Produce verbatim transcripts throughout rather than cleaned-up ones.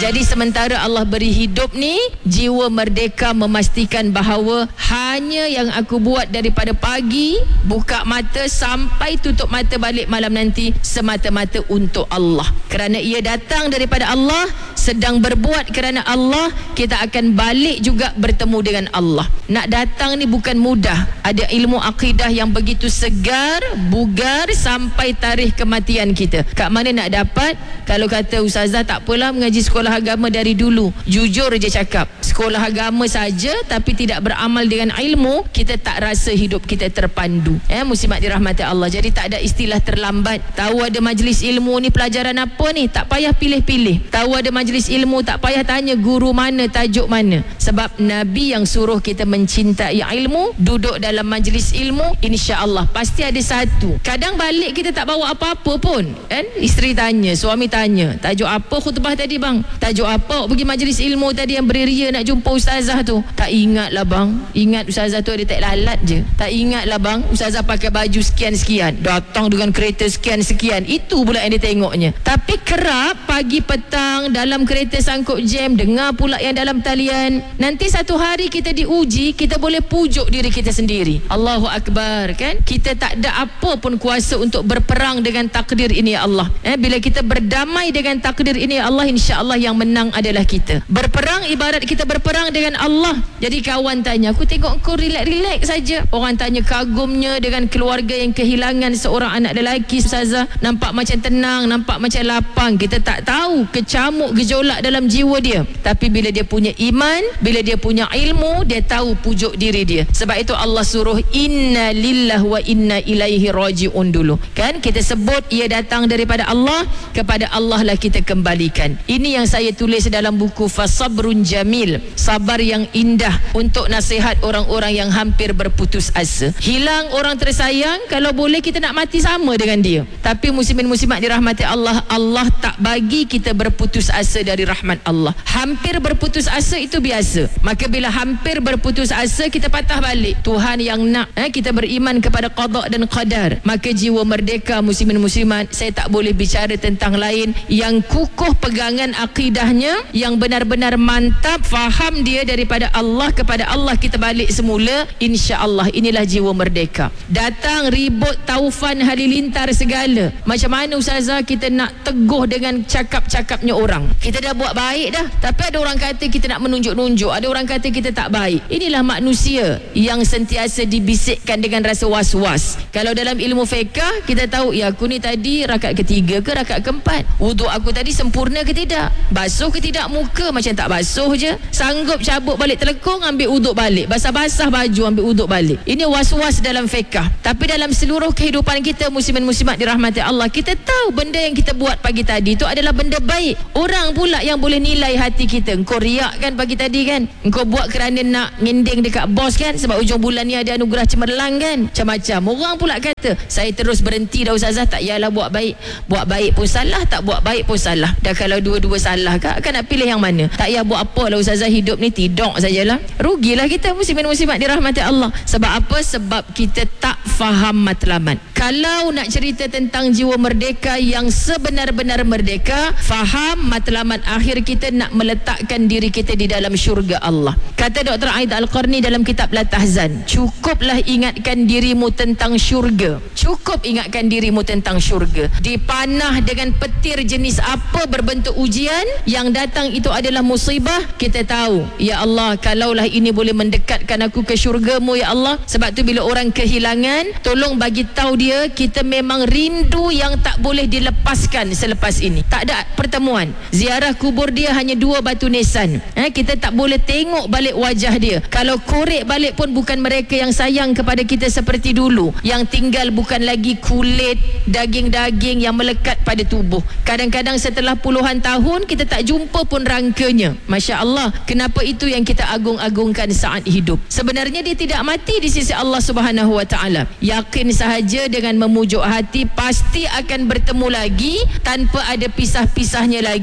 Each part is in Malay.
Jadi sementara Allah beri hidup ni, jiwa merdeka memastikan bahawa hanya yang aku buat daripada pagi buka mata sampai tutup mata balik malam nanti semata-mata untuk Allah. Kerana ia datang daripada Allah, sedang berbuat kerana Allah, kita akan balik juga bertemu dengan Allah. Nak datang ni bukan mudah. Ada ilmu akidah yang begitu segar, bugar sampai tarikh kematian kita. Kat mana nak dapat? Kalau kata ustazah tak apalah mengaji sekolah agama dari dulu, jujur je cakap, sekolah agama saja tapi tidak beramal dengan ilmu, kita tak rasa hidup kita terpandu. Eh, muslimat dirahmati Allah. Jadi tak ada istilah terlambat. Tahu ada majlis ilmu ni pelajaran apa ni, tak payah pilih-pilih. Tahu ada majlis ilmu, tak payah tanya guru mana, tajuk mana. Sebab Nabi yang suruh kita mencintai ilmu, duduk dalam majlis ilmu, insya-Allah pasti ada satu. Kadang balik kita tak bawa apa-apa pun, kan? Isteri tanya, suami tanya, tajuk apa khutbah tadi bang? Tajuk apa pergi majlis ilmu tadi yang beria nak jumpa ustazah tu? Tak ingat lah bang. Ingat ustazah tu ada tak lalat je. Tak ingat lah bang, ustazah pakai baju sekian-sekian, datang dengan kereta sekian-sekian. Itu pula yang dia tengoknya. Tapi kerap pagi petang dalam kereta sangkut jam, dengar pula yang dalam talian. Nanti satu hari kita diuji, kita boleh pujuk diri kita sendiri. Allahu Akbar, kan? Kita tak ada apa pun kuasa untuk berperang dengan takdir ini ya Allah. Eh, bila kita berdamai dengan takdir ini ya Allah, insya-Allah yang menang adalah kita. Berperang ibarat kita berperang dengan Allah. Jadi kawan tanya, aku tengok kau relax-relax saja. Orang tanya kagumnya dengan keluarga yang kehilangan seorang anak lelaki, ustazah. Nampak macam tenang, nampak macam lapang. Kita tak tahu kecamuk gejolak dalam jiwa dia. Tapi bila dia punya iman, bila dia punya ilmu, dia tahu pujuk diri dia. Sebab itu Allah suruh inna lillahi wa inna ilaihi raji'un dulu. Kan kita sebut ia datang daripada Allah, kepada Allah lah kita kembalikan. Ini yang saya tulis dalam buku Fasabrun Jamil, sabar yang indah, untuk nasihat orang-orang yang hampir berputus asa. Hilang orang tersayang, kalau boleh kita nak mati sama dengan dia. Tapi muslimin muslimat dirahmati Allah, Allah tak bagi kita berputus asa dari rahmat Allah. Hampir berputus asa itu biasa. Maka bila hampir berputus asa, kita patah balik. Tuhan yang nak eh, kita beriman kepada qada dan qadar. Maka jiwa merdeka muslimin muslimat, saya tak boleh bicara tentang lain, yang kukuh pegangan akidahnya, yang benar-benar mantap, faham dia daripada Allah, kepada Allah kita balik semula, insya-Allah inilah jiwa merdeka. Datang ribut, taufan, halilintar segala. Macam mana ustazah kita nak teguh dengan cakap-cakapnya orang? Kita dah buat baik dah, tapi ada orang kata kita nak menunjuk-nunjuk, ada orang kata kita tak baik. Inilah manusia yang sentiasa dibisikkan dengan rasa was-was. Kalau dalam ilmu fiqh kita tahu, ya aku ni tadi rakaat ketiga ke rakaat keempat, wuduk aku tadi sempurna ke tidak, basuh ke tidak muka, macam tak basuh je, sanggup cabut balik telekung, ambil wuduk balik, basah-basah baju, ambil wuduk balik. Ini was-was dalam fiqh. Tapi dalam seluruh kehidupan kita muslimin muslimat dirahmati Allah, kita tahu benda yang kita buat pagi tadi itu adalah benda baik. Orang pula yang boleh nilai hati kita. Engkau riak kan pagi tadi kan, engkau buat kerana nak ngending dekat bos kan, sebab ujung bulan ni ada anugerah cemerlang kan, macam-macam. Orang pula kata, saya terus berhenti dah ustazah, tak yalah buat baik. Buat baik pun salah, tak buat baik pun salah. Dah kalau dua-dua salah kak, kan nak pilih yang mana? Tak payah buat apa lah ustazah, hidup ni tidur sajalah. Rugilah kita muslimin muslimat dirahmati Allah. Sebab apa? Sebab kita tak faham matlamat. Kalau nak cerita tentang jiwa merdeka yang sebenar-benar merdeka, faham matlamat akhir kita nak meletakkan diri kita di dalam syurga Allah. Kata Doktor Aid Al-Qarni dalam kitab La Tahzan, cukuplah ingatkan dirimu tentang syurga. Cukup ingatkan dirimu tentang syurga. Dipanah dengan petir jenis apa berbentuk ujian, yang datang itu adalah musibah, kita tahu, ya Allah, kalaulah ini boleh mendekatkan aku ke syurga-Mu ya Allah. Sebab tu bila orang kehilangan, tolong bagi tahu dia, kita memang rindu yang tak boleh dilepaskan selepas ini. Tak ada pertemuan. Ziarah kubur dia hanya dua batu nisan. Eh, kita tak boleh tengok balik wajah dia. Kalau korek balik pun bukan mereka yang sayang kepada kita seperti dulu. Yang tinggal bukan lagi kulit, daging-daging yang melekat pada tubuh. Kadang-kadang setelah puluhan tahun kita tak jumpa pun rangkanya. Masya Allah. Kenapa itu yang kita agung-agungkan saat hidup? Sebenarnya dia tidak mati di sisi Allah Subhanahu Wa Taala. Yakin sahaja dengan memujuk hati pasti akan bertemu lagi tanpa ada pisah-pisahnya lagi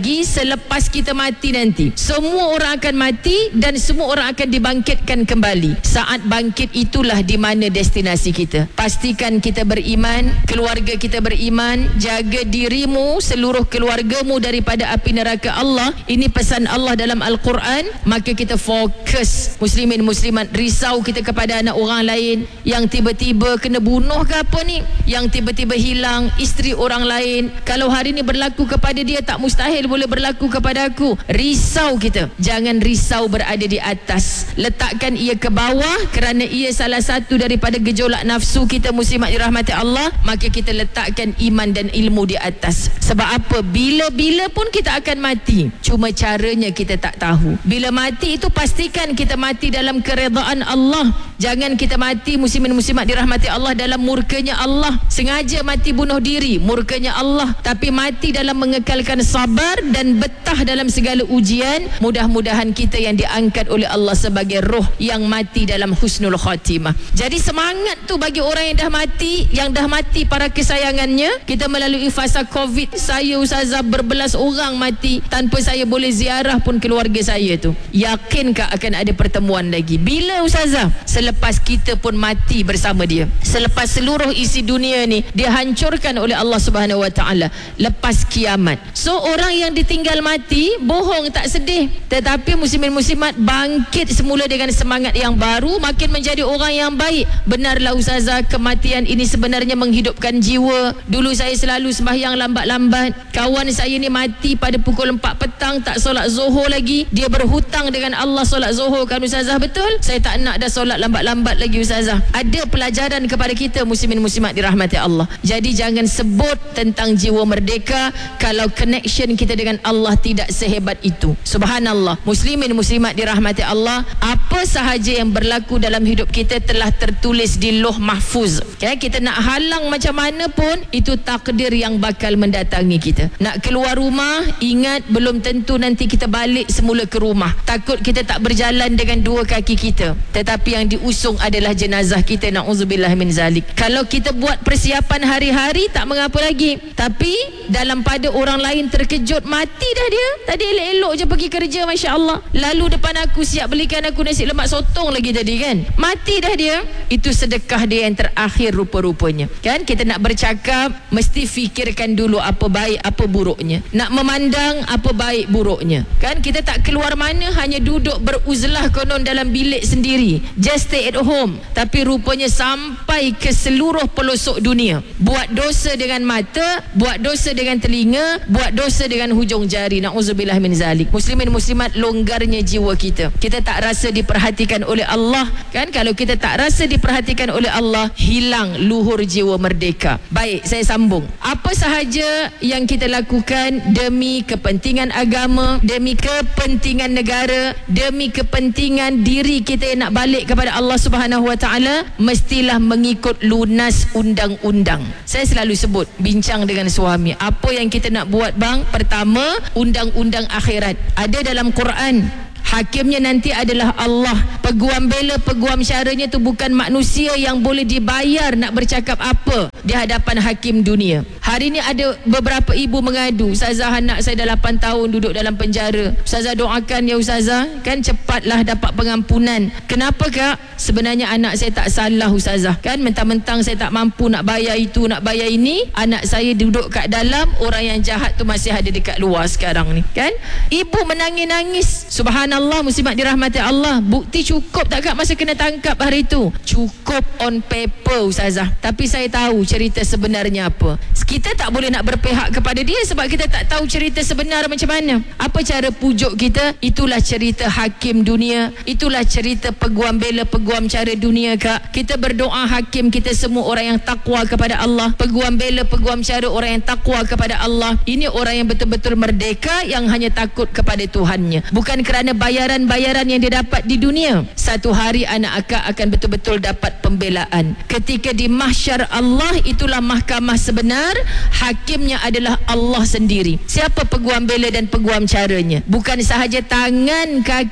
selepas kita mati nanti. Semua orang akan mati dan semua orang akan dibangkitkan kembali. Saat bangkit itulah di mana destinasi kita. Pastikan kita beriman, keluarga kita beriman, jaga dirimu, seluruh keluargamu daripada api neraka Allah. Ini pesan Allah dalam Al-Quran. Maka kita fokus, muslimin muslimat, risau kita kepada anak orang lain yang tiba-tiba kena bunuh ke apa ni, yang tiba-tiba hilang isteri orang lain. Kalau hari ni berlaku kepada dia, tak mustahil boleh berlaku kepada aku. Risau kita. Jangan risau berada di atas, letakkan ia ke bawah, kerana ia salah satu daripada gejolak nafsu kita, muslimat dirahmati Allah. Maka kita letakkan iman dan ilmu di atas. Sebab apa? Bila-bila pun kita akan mati, cuma caranya kita tak tahu. Bila mati itu pastikan kita mati dalam keredaan Allah. Jangan kita mati, muslimin muslimat dirahmati Allah, dalam murkanya Allah. Sengaja mati bunuh diri, murkanya Allah. Tapi mati dalam mengekalkan sabar dan betah dalam segala ujian. Mudah-mudahan kita yang diangkat oleh Allah sebagai roh yang mati dalam husnul khatimah. Jadi semangat tu bagi orang yang dah mati, yang dah mati para kesayangannya. Kita melalui fasa Covid, saya ustazah berbelas orang mati tanpa saya boleh ziarah pun keluarga saya tu. Yakinkah akan ada pertemuan lagi? Bila ustazah? Selepas kita pun mati bersama dia. Selepas seluruh isi dunia ni dihancurkan oleh Allah Subhanahu Wa Taala, lepas kiamat. So orang yang ditinggal mati, bohong tak sedih, tetapi muslimin muslimat bangkit semula dengan semangat yang baru, makin menjadi orang yang baik. Benarlah ustazah, kematian ini sebenarnya menghidupkan jiwa. Dulu saya selalu sembahyang lambat-lambat. Kawan saya ni mati pada pukul empat petang, tak solat zuhur lagi. Dia berhutang dengan Allah solat zuhur kan ustazah, betul? Saya tak nak dah solat lambat-lambat lagi ustazah. Ada pelajaran kepada kita, muslimin muslimat dirahmati Allah. Jadi jangan sebut tentang jiwa merdeka kalau connection kita dengan Allah tidak sehebat itu. Subhanallah, muslimin muslimat dirahmati Allah, apa sahaja yang berlaku dalam hidup kita telah tertulis di Lauh Mahfuz. Okay? Kita nak halang macam mana pun, itu takdir yang bakal mendatangi kita. Nak keluar rumah, ingat belum tentu nanti kita balik semula ke rumah. Takut kita tak berjalan dengan dua kaki kita, tetapi yang diusung adalah jenazah kita. Na'udzubillah min zalik. Kalau kita buat persiapan hari-hari, tak mengapa lagi. Tapi dalam pada orang lain terkejut, mati dah dia. Tadi elok-elok je pergi kerja, Masya Allah. Lalu depan aku siap belikan aku nasi lemak sotong lagi tadi kan. Mati dah dia. Itu sedekah dia yang terakhir rupa-rupanya. Kan kita nak bercakap, mesti fikirkan dulu apa baik apa buruknya. Nak memandang apa baik buruknya. Kan kita tak keluar mana, hanya duduk beruzlah konon dalam bilik sendiri. Just stay at home. Tapi rupanya sampai ke seluruh pelosok dunia. Buat dosa dengan mata, buat dosa dengan telinga, buat dosa dengan hujung jari. Na'udzubillah min zalik. Muslimin muslimat, longgarnya jiwa kita. Kita tak rasa diperhatikan oleh Allah. Kan kalau kita tak rasa diperhatikan oleh Allah, hilang luhur jiwa merdeka. Baik, saya sambung. Apa sahaja yang kita lakukan demi kepentingan agama, demi kepentingan negara, demi kepentingan diri kita yang nak balik kepada Allah Subhanahu Wa Taala, mestilah mengikut lunas undang-undang. Saya selalu sebut, bincang dengan suami, apa yang kita nak buat bang? Pertama, undang-undang akhirat. Ada dalam Quran. Hakimnya nanti adalah Allah. Peguam bela, peguam syaranya tu bukan manusia yang boleh dibayar nak bercakap apa di hadapan hakim dunia. Hari ni ada beberapa ibu mengadu, ustazah anak saya dah lapan tahun duduk dalam penjara. Ustazah doakan ya ustazah, kan cepatlah dapat pengampunan. Kenapa kak? Sebenarnya anak saya tak salah ustazah. Kan mentang-mentang saya tak mampu nak bayar itu, nak bayar ini, anak saya duduk kat dalam, orang yang jahat tu masih ada dekat luar sekarang ni. Kan? Ibu menangis-nangis. Subhanallah. Allah, muslimat dirahmati Allah. Bukti cukup tak kak masa kena tangkap hari itu? Cukup on paper ustazah. Tapi saya tahu cerita sebenarnya apa. Kita tak boleh nak berpihak kepada dia sebab kita tak tahu cerita sebenar macam mana. Apa cara pujuk kita? Itulah cerita hakim dunia. Itulah cerita peguam bela, peguam cara dunia kak. Kita berdoa hakim kita semua orang yang takwa kepada Allah. Peguam bela, peguam cara orang yang takwa kepada Allah. Ini orang yang betul-betul merdeka, yang hanya takut kepada Tuhannya. Bukan kerana bayaran-bayaran yang dia dapat di dunia. Satu hari anak akak akan betul-betul dapat pembelaan. Ketika di mahsyar Allah, itulah mahkamah sebenar. Hakimnya adalah Allah sendiri. Siapa peguam bela dan peguam caranya? Bukan sahaja tangan kaki kita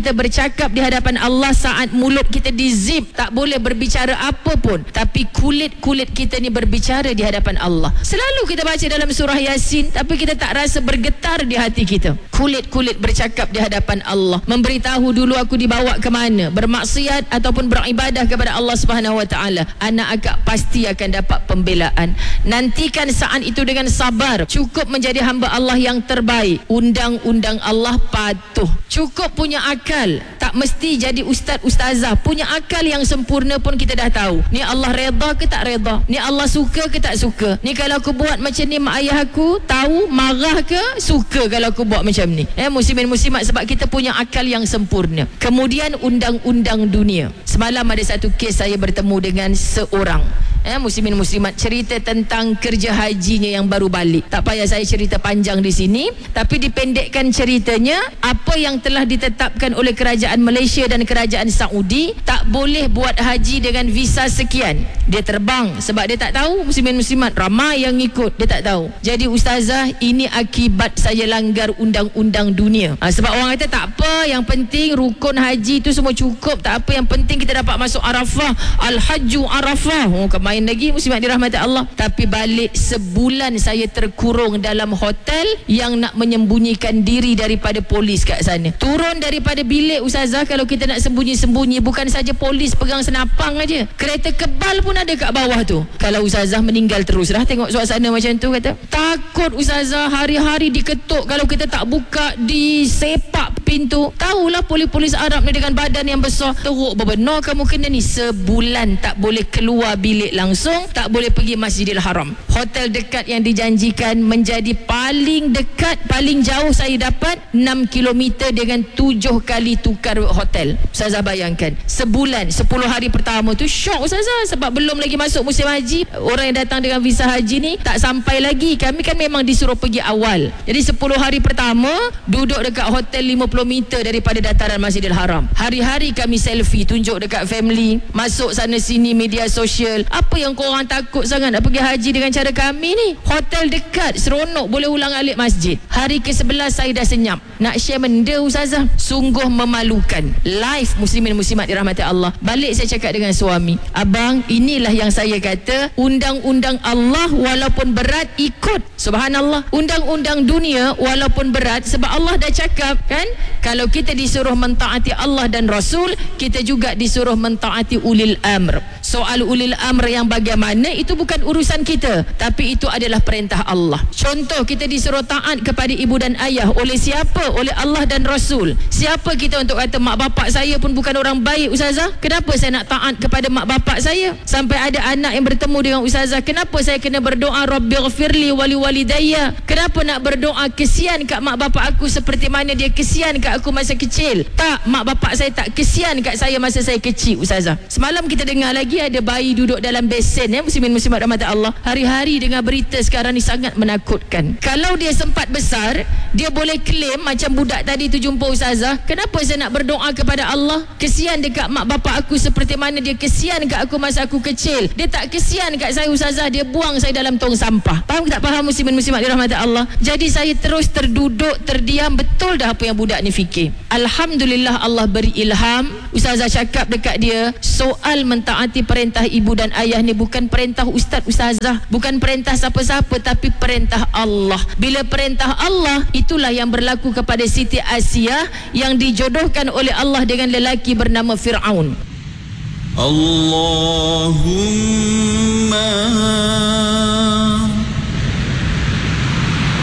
kita bercakap di hadapan Allah saat mulut kita dizip, tak boleh berbicara apa pun, tapi kulit-kulit kita ni berbicara di hadapan Allah. Selalu kita baca dalam surah Yasin, tapi kita tak rasa bergetar di hati kita. Kulit-kulit bercakap di hadapan Allah, memberitahu dulu aku dibawa ke mana, bermaksiat ataupun beribadah kepada Allah Subhanahu Wa Taala, anak agak pasti akan dapat pembelaan. Nantikan saat itu dengan sabar. Cukup menjadi hamba Allah yang terbaik. Undang-undang Allah patuh. Cukup punya akal. Tak mesti jadi ustaz ustazah. Punya akal yang sempurna pun kita dah tahu. Ni Allah redha ke tak redha? Ni Allah suka ke tak suka? Ni kalau aku buat macam ni mak ayah aku tahu, marah ke suka kalau aku buat macam ni? Eh muslimin muslimat, sebab kita punya akal yang sempurna. Kemudian undang-undang dunia. Semalam ada satu kes saya bertemu dengan seorang Eh, muslimin muslimat, cerita tentang kerja hajinya yang baru balik. Tak payah saya cerita panjang di sini, tapi dipendekkan ceritanya, apa yang telah ditetapkan oleh kerajaan Malaysia dan kerajaan Saudi, tak boleh buat haji dengan visa sekian. Dia terbang sebab dia tak tahu, muslimin muslimat, ramai yang ikut, dia tak tahu. Jadi ustazah, ini akibat saya langgar undang-undang dunia. Ha, sebab orang kata tak apa, yang penting rukun haji tu semua cukup, tak apa, yang penting kita dapat masuk Arafah, Al-Hajju Arafah. Oh, main lagi, muslimat dirahmati Allah. Tapi balik sebulan saya terkurung dalam hotel yang nak menyembunyikan diri daripada polis kat sana. Turun daripada bilik ustazah, kalau kita nak sembunyi-sembunyi, bukan saja polis pegang senapang aja, kereta kebal pun ada kat bawah tu. Kalau ustazah meninggal terus dah tengok suasana macam tu, kata takut ustazah, hari-hari diketuk, kalau kita tak buka disepak pintu. Tahulah polis-polis Arab ni dengan badan yang besar, teruk berbenar kamu kena ni. Sebulan tak boleh keluar bilik langsung, tak boleh pergi Masjidil Haram. Hotel dekat yang dijanjikan menjadi paling dekat, paling jauh saya dapat enam kilometer dengan tujuh kali tukar hotel. Ustazah bayangkan, sebulan, sepuluh hari pertama tu syok ustazah, sebab belum lagi masuk musim haji. Orang yang datang dengan visa haji ni tak sampai lagi. Kami kan memang disuruh pergi awal. Jadi sepuluh hari pertama duduk dekat hotel lima puluh meter daripada dataran Masjidil Haram. Hari-hari kami selfie, tunjuk dekat family, masuk sana sini media sosial. Apa yang korang takut sangat nak pergi haji dengan cara kami ni? Hotel dekat, seronok, boleh ulang alik masjid. Hari ke sebelas saya dah senyap nak share benda ustazah, sungguh memalukan. Live muslimin muslimat dirahmati Allah. Balik saya cakap dengan suami, abang, inilah yang saya kata, undang-undang Allah walaupun berat ikut. Subhanallah, undang-undang dunia walaupun berat, sebab Allah dah cakap kan, kalau kita disuruh mentaati Allah dan Rasul, kita juga disuruh mentaati ulil amr. Soal ulil amr yang bagaimana itu bukan urusan kita, tapi itu adalah perintah Allah. Contoh, kita disuruh taat kepada ibu dan ayah. Oleh siapa? Oleh Allah dan Rasul. Siapa kita untuk kata mak bapak saya pun bukan orang baik ustazah, kenapa saya nak taat kepada mak bapak saya? Sampai ada anak yang bertemu dengan ustazah, kenapa saya kena berdoa Rabbighfirli wali walidayya? Kenapa nak berdoa kesian kat mak bapak aku seperti mana dia kesian kat aku masa kecil? Tak, mak bapak saya tak kesian kat saya masa saya kecil ustazah. Semalam kita dengar lagi ada bayi duduk dalam besen, ya muslimin muslimat rahmat Allah. Hari-hari dengar berita sekarang ni sangat menakutkan. Kalau dia sempat besar, dia boleh claim macam budak tadi tu jumpa ustazah, kenapa saya nak berdoa kepada Allah kesian dekat mak bapak aku seperti mana dia kesian kat aku masa aku kecil? Dia tak kesian kat saya ustazah, dia buang saya dalam tong sampah. Faham tak faham muslimin muslimat dirahmati Allah? Jadi saya terus terduduk, terdiam, betul dah apa yang budak ni fikir. Alhamdulillah Allah beri ilham. Ustazah cakap dekat dia, soal mentaati perintah ibu dan ayah ni bukan perintah ustaz ustazah, bukan perintah siapa-siapa, tapi perintah Allah. Bila perintah Allah, itulah yang berlaku kepada Siti Asiyah yang dijodohkan oleh Allah dengan lelaki bernama Fir'aun. Allahumma